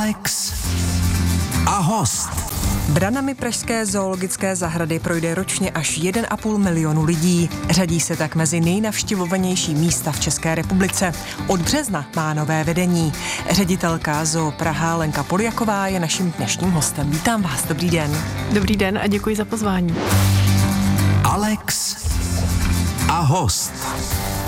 Alex a host. Branami pražské zoologické zahrady projde ročně až 1,5 milionu lidí. Řadí se tak mezi nejnavštěvovanější místa v České republice. Od března má nové vedení. Ředitelka Zoo Praha Lenka Poljaková je naším dnešním hostem. Vítám vás, dobrý den. Dobrý den a děkuji za pozvání. Alex a host.